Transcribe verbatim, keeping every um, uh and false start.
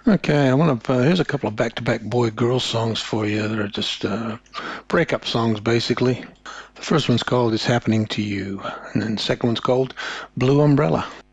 Okay, I want to. Uh, here's a couple of back-to-back boy-girl songs for you that are just uh, breakup songs, basically. The first one's called "It's Happening to You," and then the second one's called "Blue Umbrella."